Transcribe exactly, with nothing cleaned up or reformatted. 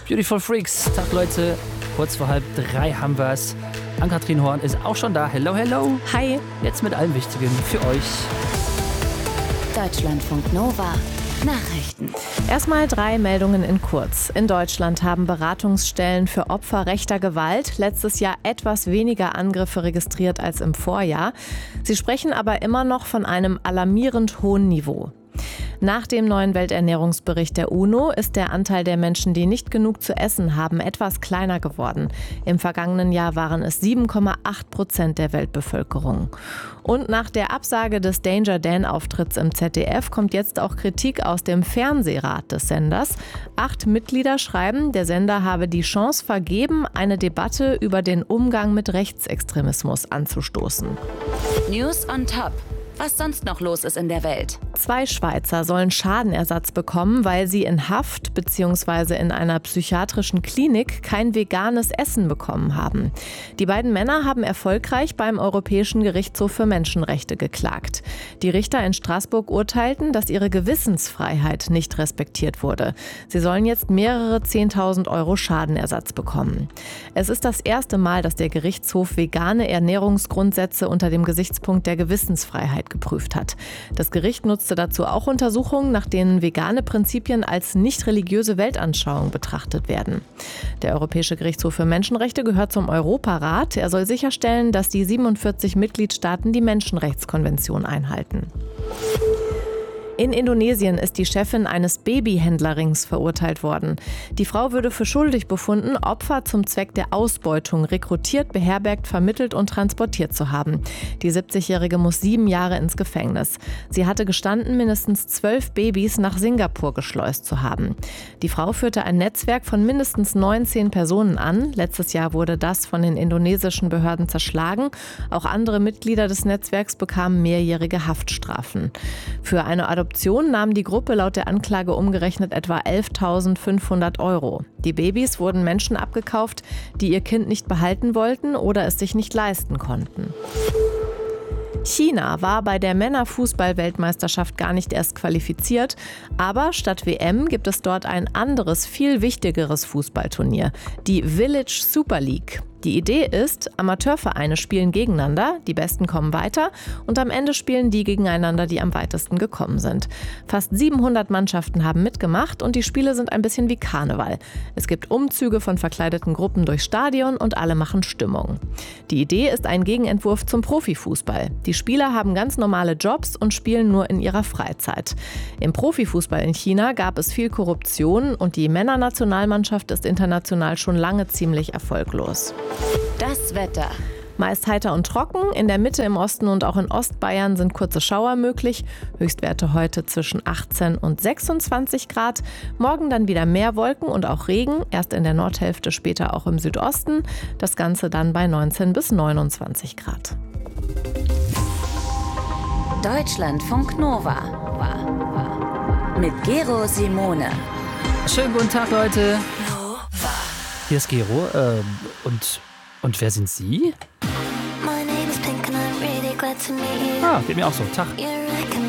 Beautiful Freaks. Tag Leute, kurz vor halb drei haben wir es. Ann-Kathrin Horn ist auch schon da. Hello, hello. Hi. Jetzt mit allem Wichtigen für euch. Deutschlandfunk Nova. Nachrichten. Erstmal drei Meldungen in kurz. In Deutschland haben Beratungsstellen für Opfer rechter Gewalt letztes Jahr etwas weniger Angriffe registriert als im Vorjahr. Sie sprechen aber immer noch von einem alarmierend hohen Niveau. Nach dem neuen Welternährungsbericht der UNO ist der Anteil der Menschen, die nicht genug zu essen haben, etwas kleiner geworden. Im vergangenen Jahr waren es sieben Komma acht Prozent der Weltbevölkerung. Und nach der Absage des Danger Dan-Auftritts im Z D F kommt jetzt auch Kritik aus dem Fernsehrat des Senders. Acht Mitglieder schreiben, der Sender habe die Chance vergeben, eine Debatte über den Umgang mit Rechtsextremismus anzustoßen. News on Top. Was sonst noch los ist in der Welt. Zwei Schweizer sollen Schadenersatz bekommen, weil sie in Haft bzw. in einer psychiatrischen Klinik kein veganes Essen bekommen haben. Die beiden Männer haben erfolgreich beim Europäischen Gerichtshof für Menschenrechte geklagt. Die Richter in Straßburg urteilten, dass ihre Gewissensfreiheit nicht respektiert wurde. Sie sollen jetzt mehrere zehntausend Euro Schadenersatz bekommen. Es ist das erste Mal, dass der Gerichtshof vegane Ernährungsgrundsätze unter dem Gesichtspunkt der Gewissensfreiheit geprüft hat. Das Gericht nutzte dazu auch Untersuchungen, nach denen vegane Prinzipien als nicht religiöse Weltanschauung betrachtet werden. Der Europäische Gerichtshof für Menschenrechte gehört zum Europarat. Er soll sicherstellen, dass die siebenundvierzig Mitgliedstaaten die Menschenrechtskonvention einhalten. In Indonesien ist die Chefin eines Babyhändlerrings verurteilt worden. Die Frau würde für schuldig befunden, Opfer zum Zweck der Ausbeutung rekrutiert, beherbergt, vermittelt und transportiert zu haben. Die siebzigjährige muss sieben Jahre ins Gefängnis. Sie hatte gestanden, mindestens zwölf Babys nach Singapur geschleust zu haben. Die Frau führte ein Netzwerk von mindestens neunzehn Personen an. Letztes Jahr wurde das von den indonesischen Behörden zerschlagen. Auch andere Mitglieder des Netzwerks bekamen mehrjährige Haftstrafen. Für eine Adoption Adoption nahm die Gruppe laut der Anklage umgerechnet etwa elftausendfünfhundert Euro. Die Babys wurden Menschen abgekauft, die ihr Kind nicht behalten wollten oder es sich nicht leisten konnten. China war bei der Männerfußball-Weltmeisterschaft gar nicht erst qualifiziert, aber statt W M gibt es dort ein anderes, viel wichtigeres Fußballturnier, die Village Super League. Die Idee ist, Amateurvereine spielen gegeneinander, die Besten kommen weiter und am Ende spielen die gegeneinander, die am weitesten gekommen sind. Fast siebenhundert Mannschaften haben mitgemacht und die Spiele sind ein bisschen wie Karneval. Es gibt Umzüge von verkleideten Gruppen durchs Stadion und alle machen Stimmung. Die Idee ist ein Gegenentwurf zum Profifußball. Die Spieler haben ganz normale Jobs und spielen nur in ihrer Freizeit. Im Profifußball in China gab es viel Korruption und die Männernationalmannschaft ist international schon lange ziemlich erfolglos. Das Wetter. Meist heiter und trocken. In der Mitte, im Osten und auch in Ostbayern sind kurze Schauer möglich. Höchstwerte heute zwischen achtzehn und sechsundzwanzig Grad. Morgen dann wieder mehr Wolken und auch Regen. Erst in der Nordhälfte, später auch im Südosten. Das Ganze dann bei neunzehn bis neunundzwanzig Grad. Deutschlandfunk Nova. Mit Gero Simone. Schönen guten Tag, Leute. Hier ist Gero. Äh, und, und wer sind Sie? Ah, geht mir auch so. Tag.